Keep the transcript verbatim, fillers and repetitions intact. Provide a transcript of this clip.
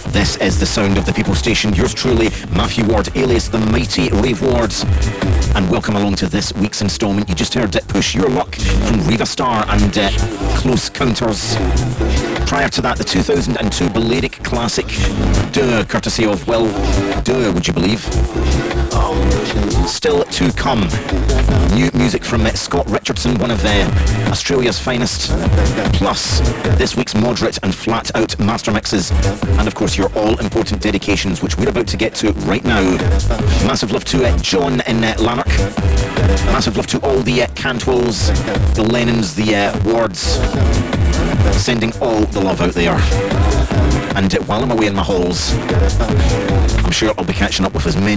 This is the sound of the People Station. Yours truly, Matthew Ward, alias the Mighty Rave Wards. And welcome along to this week's instalment. You just heard it, Push Your Luck from Riva Starr and uh, Close Counters. Prior to that, the two thousand two Balearic classic, Duh, courtesy of, well, Duh, would you believe? Still to come, new music from uh, Scott Richardson, one of uh, Australia's finest, plus this week's moderate and flat out master mixes, and of course your all important dedications, which we're about to get to right now. Massive love to uh, John in uh, Lanark, massive love to all the uh, Cantwells, the Lennons, the uh, Wards, sending all the love out there. And uh, while I'm away in my halls, I'm sure I'll be catching up with as many